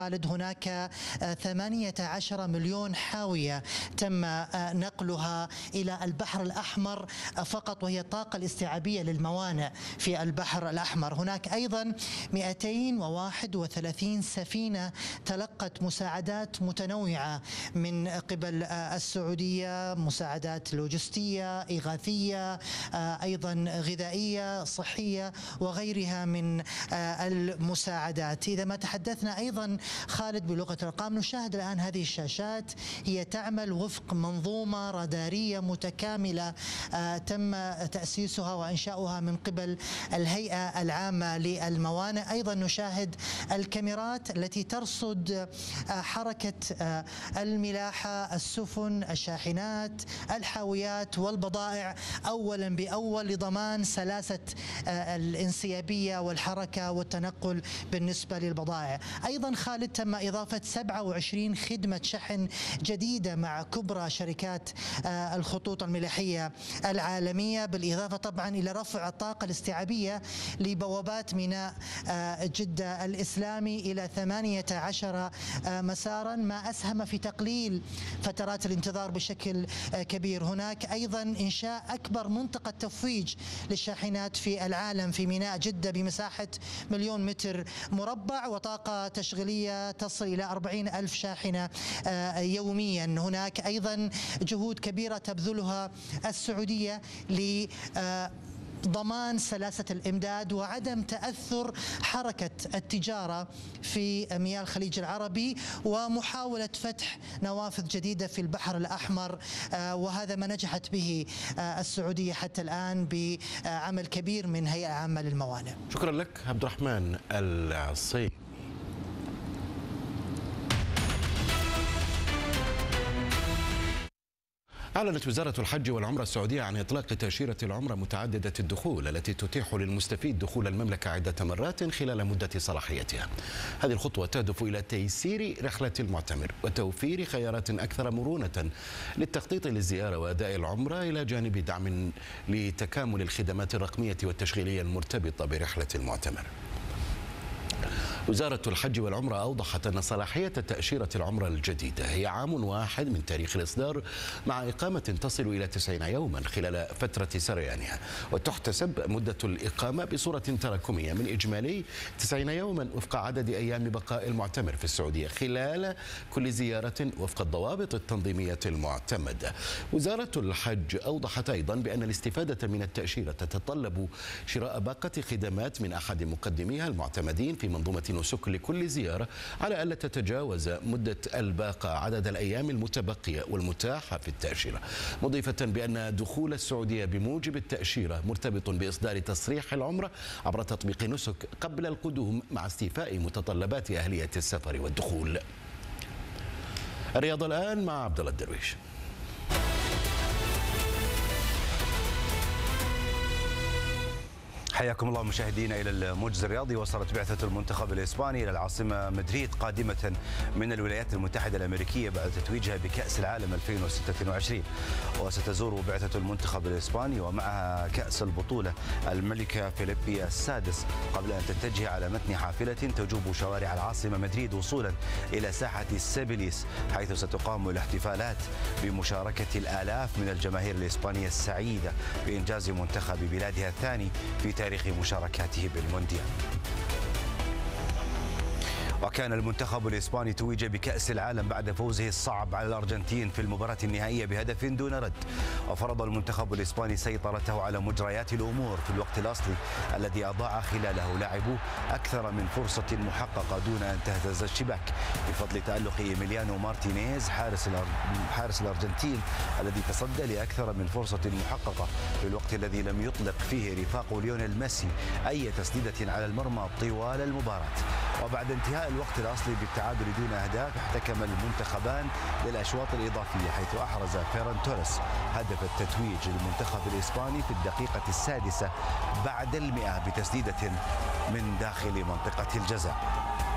خالد هناك 18 مليون حاوية تم نقلها إلى البحر الأحمر فقط، وهي الطاقة الاستيعابية للموانئ في البحر الأحمر. هناك أيضا 231 سفينة تلقت مساعدات متنوعة من قبل السعودية، مساعدات لوجستية، إغاثية، أيضا غذائية، صحية وغيرها من المساعدات. إذا ما تحدثنا أيضا خالد بلغة الأرقام، نشاهد الآن هذه الشاشات هي تعمل وفق منظومة رادارية متكاملة تم تأسيسها وإنشاؤها من قبل الهيئة العامة للموانئ. أيضا نشاهد الكاميرات التي ترصد حركة الملاحة، السفن، الشاحنات، الحاويات والبضائع أولا بأول لضمان سلاسة الانسيابية والحركة والتنقل بالنسبة للبضائع. أيضا خالد تم إضافة 27 خدمة شحن جديدة مع كبرى شركات الخطوط الملاحية العالمية، بالإضافة طبعا إلى رفع الطاقة الاستيعابية لبوابات ميناء جدة الإسلامي إلى 18 مسارا، ما أسهم في تقليل فترات الانتظار بشكل كبير. هناك أيضا إنشاء أكبر منطقة تفويج للشاحنات في العالم في ميناء جدة بمساحة 1,000,000 متر مربع وطاقة تشغيلية تصل إلى 40,000 شاحنة يوميا. هناك أيضا جهود كبيرة تبذلها السعودية ضمان سلاسة الإمداد وعدم تأثر حركة التجارة في مياه الخليج العربي، ومحاولة فتح نوافذ جديدة في البحر الأحمر، وهذا ما نجحت به السعودية حتى الآن بعمل كبير من هيئة عامة للموانئ. شكرا لك عبد الرحمن العصي. أعلنت وزارة الحج والعمرة السعودية عن إطلاق تأشيرة العمرة متعددة الدخول التي تتيح للمستفيد دخول المملكة عدة مرات خلال مدة صلاحيتها. هذه الخطوة تهدف إلى تيسير رحلة المعتمر وتوفير خيارات أكثر مرونة للتخطيط للزيارة وأداء العمرة، إلى جانب دعم لتكامل الخدمات الرقمية والتشغيلية المرتبطة برحلة المعتمر. وزارة الحج والعمرة أوضحت أن صلاحية تأشيرة العمرة الجديدة هي عام واحد من تاريخ الإصدار، مع إقامة تصل إلى 90 يوما خلال فترة سريانها، وتحتسب مدة الإقامة بصورة تراكمية من إجمالي 90 يوما وفق عدد أيام بقاء المعتمر في السعودية خلال كل زيارة وفق الضوابط التنظيمية المعتمدة. وزارة الحج أوضحت أيضا بأن الاستفادة من التأشيرة تتطلب شراء باقة خدمات من أحد مقدميها المعتمدين في منظومة نسك لكل زيارة، على ألا تتجاوز مدة الباقة عدد الأيام المتبقية والمتاحة في التأشيرة، مضيفة بأن دخول السعودية بموجب التأشيرة مرتبط بإصدار تصريح العمرة عبر تطبيق نسك قبل القدوم، مع استيفاء متطلبات أهلية السفر والدخول. الرياض الآن مع عبد الله الدرويش. حياكم الله مشاهدينا إلى الموجز الرياضي. وصلت بعثة المنتخب الإسباني إلى العاصمة مدريد قادمة من الولايات المتحدة الأمريكية بعد تتويجها بكأس العالم 2026، وستزور بعثة المنتخب الإسباني ومعها كأس البطولة الملكة فيليبي السادس، قبل أن تتجه على متن حافلة تجوب شوارع العاصمة مدريد وصولا إلى ساحة السيبليس، حيث ستقام الاحتفالات بمشاركة الآلاف من الجماهير الإسبانية السعيدة بإنجاز منتخب بلادها الثاني في تاريخ مشاركاته بالمونديال. وكان المنتخب الإسباني توج بكأس العالم بعد فوزه الصعب على الأرجنتين في المباراة النهائية بهدف دون رد، وفرض المنتخب الإسباني سيطرته على مجريات الأمور في الوقت الأصلي الذي أضاع خلاله لاعبوه أكثر من فرصة محققة دون أن تهتز الشباك، بفضل تألق إيميليانو مارتينيز حارس الأرجنتين الذي تصدى لأكثر من فرصة محققة في الوقت الذي لم يطلق فيه رفاق ليونيل ميسي أي تسديدة على المرمى طوال المباراة. وبعد انتهاء الوقت الأصلي بالتعادل دون أهداف، احتكم المنتخبان للأشواط الإضافية، حيث أحرز فيران توريس هدف التتويج للمنتخب الإسباني في الدقيقة السادسة بعد 100 بتسديدة من داخل منطقة الجزاء.